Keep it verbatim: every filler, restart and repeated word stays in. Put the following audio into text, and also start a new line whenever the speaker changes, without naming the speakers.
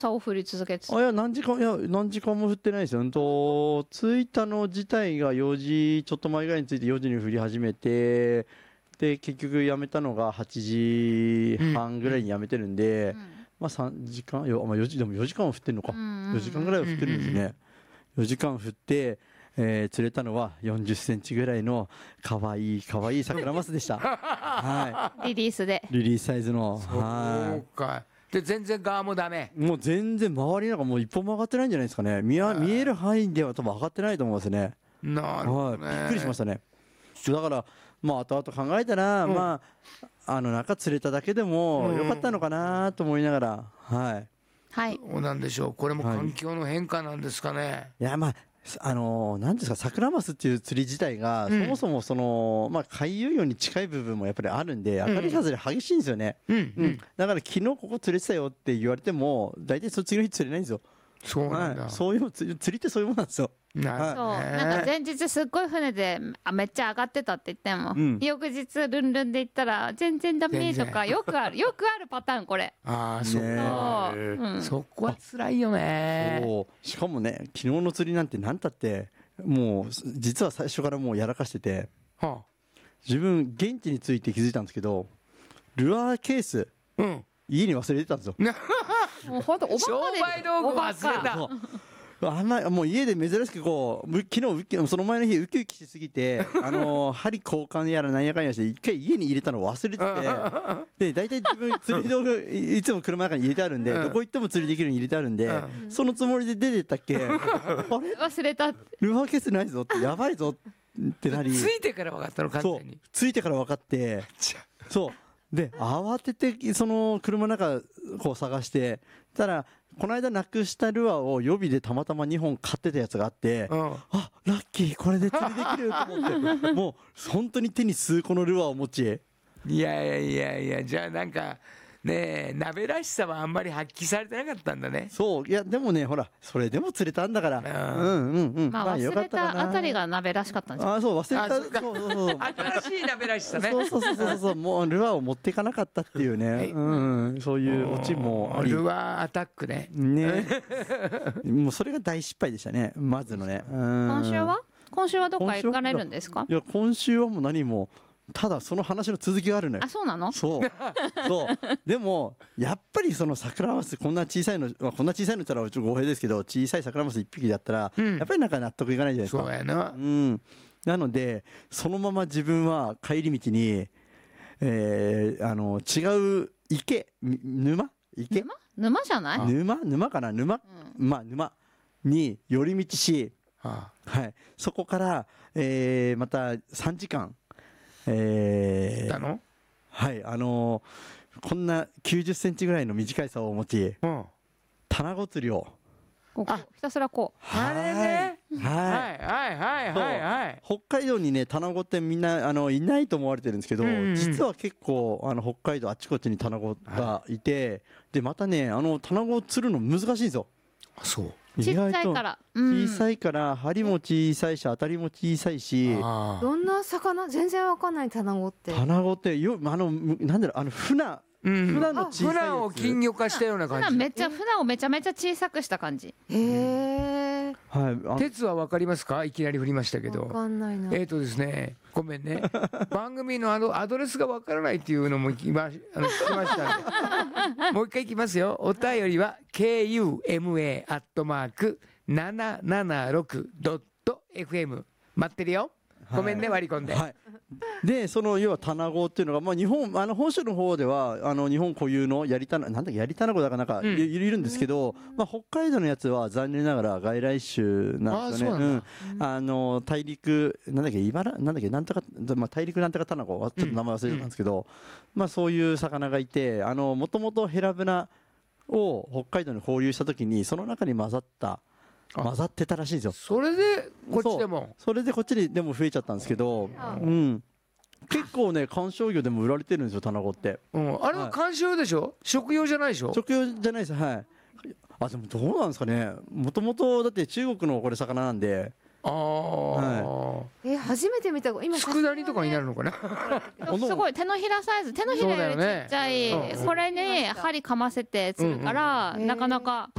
竿を振り続けてた。
あ、いや、何時間、いや、何時間も降ってないですよ。うんと、着いたの自体がよじちょっと前ぐらいに着いてよじに降り始めて、で、結局やめたのがはちじはんぐらいにやめてるんで、
うん
まあさんじかん、よまあ、よじ、でもよじかんは降ってんのか。
うんうんうん
よじかんぐらいは降ってるんですね。よじかん降って、えー釣れたのはよんじゅっセンチぐらいのかわいいかわいいサクラマスでした。は
リリースで。
い。リリースサイズの。
そう
は
か。で、全然側もダメ。
い。もう全然周りなんかもう一歩も上がってないんじゃないですかね。見や見える範囲では多分上がってないと思いますね。
なるほ
はい。
どね。
びっくりしましたね。だから、まあ後々考えたら、
うん
まあ、あの中釣れただけでも
うん
よかったのかなと思いながら、はい。
はい。
どうなんでしょう。これも
はい
環境の変化なんですかね。
いや、まあ、あのー、なんですか、サクラマスっていう釣り自体が、
うん
そもそもその、まあ、海遊魚に近い部分もやっぱりあるんで、当たり外れ激しいんですよね。
うんうん
だから昨日ここ釣れてたよって言われても、大体その次の日釣れないんですよ。
そうなんだ。
はい。そういうもん、釣り釣りってそういうもんなんですよ。
なるほ
そう。
どね。
なんか前日すっごい船であめっちゃ上がってたって言っても、
うん
翌日ルンルンで行ったら全然ダメとかよくある、よくあるパターンこれ。
ああ、そう
ね
か。
そううん
そこは辛いよね。
そう。しかもね、昨日の釣りなんて何たって、もう、実は最初からもうやらかしてて、
は
自分、現地について気づいたんですけど、ルアーケース、
あ、うん。
家に忘れてたんですよ。
もうほんとおバカ
商
で
売道具
おバカ
忘れた。
あんまり、もう家で珍しくこう、む昨日ウキ、その前の日ウキウキしすぎて、あのー、針交換やらなんやかんやして、一回家に入れたの忘れてて、で、大体自分釣り道具、いいつも車の中に入れてあるんで、
うん
どこ行っても釣りできるように入れてあるんで、そのつもりで出てったっけ、あれ
忘れた。
ルアーケースないぞって、やばいぞってなり、
ついてから分かったの、完
そう
全に。、
ついてから分かって、そう。で、慌てて、その車の中、こう探して、たら、この間なくしたルアーを予備でたまたまにほん買ってたやつがあって、
うん
あ、ラッキー、これで釣りできると思って、もう、本当に手に数個のルアーを持ち、
いやいやいやいや、じゃあなんか、ねえ、鍋らしさはあんまり発揮されてなかったんだね。
そう、いや、でもね、ほら、それでも釣れたんだから、
うん
うんうんうん。
まあ忘れたあたりが鍋らしかったんですよ。
あ、そう、忘れた。
あそうか
そうそうそう。
新しい鍋らしさね。
そうそうそうそうそう、もうルアーを持っていかなかったっていうね、うん、そういうオチもあり。
ルアーアタックね。
ね。もうそれが大失敗でしたね、まずのね。今
今週は今週はどっか行かれるんですか？
いや、今週はもう何も、ただその話の続きがあるのよ
あ、。そうなの？
そう。そう。でも、やっぱりそのサクラマス、こんな小さいの、まあこんな小さいのって言ったらちょっと語弊ですけど、小さいサクラマス一匹だったら、
うん
やっぱりなんか納得いかないじゃないですか。
そうやな
う。ん。なので、そのまま自分は帰り道に、えー、あの、違う池、み沼池
沼沼じゃない？
沼沼かな沼、まあ沼に寄り道し、
は
はい。そこから、えー、またさんじかん、えー、
あ、だの
はい、あのーこんなきゅうじゅっセンチぐらいの短い竿を持ち、
うん。
タナゴ釣りを。
こうひたすらこう。
あれね。
は。
はいいはいはいはいはい。
北海道にね、タナゴってみんな、あの、いないと思われてるんですけど、
うんうん
実は結構、あの、北海道あっちこっちにタナゴがいて、で、またね、あの、タナゴを釣るの難しいんですよ。
あ、そう。
ちっちゃいからうん
小さいから、針も小さいし、当たりも小さいし、
ああ。
どんな魚全然わかんない卵って。
タナゴってよ、あの、なんだろう、あの、船、
うん
船の小さいやつ。
船を金魚化したような感じ。
船めっちゃ船をめちゃめちゃ小さくした感じ。
へえ。
はい。あの
鉄はわかりますか？いきなり振りましたけど。
わかんないな。
えーとですね、ごめんね。番組のあのアドレスがわからないっていうのも今、あの聞きましたんで。もう一回いきますよ。お便りは ケーユーエムエー アットマーク ななななろく ドット エフエム 待ってるよ。ごめんね、割り込んで。
はい。で、その、要は、タナゴっていうのが、まあ、日本、あの、本州の方では、あの、日本固有のやりたな、なんだっけ、やりたなごだかなんか、
うん
いいるんですけど、まあ、北海道のやつは残念ながら外来種なんですよね。
あそうなんだ
うん。あの、大陸、なんだっけ、茨、なんだっけ、なんとか、まあ、大陸なんとかタナゴは、ちょっと名前忘れてたんですけど、まあ、そういう魚がいて、あの、もともとヘラブナを北海道に放流したときに、その中に混ざった、
あ
混ざってたらしいんですよ。
それで、こっちでも。
そうそれでこっちにでも増えちゃったんですけど、うん。結構ね、観賞魚でも売られてるんですよ、タナゴって。
うん、あれは観賞用でしょ？食用じゃないでしょ？
食用じゃないです、はい。あ、でもどうなんですかね。もともと、だって中国のこれ魚なんで、
ああ、
は
え、初めて見た。今、
佃煮とかになるのかな？
すごい手のひらサイズ、手のひらよりちっちゃい、
そうだよねうん
これに針かませて釣るから、
うんうん
なかなか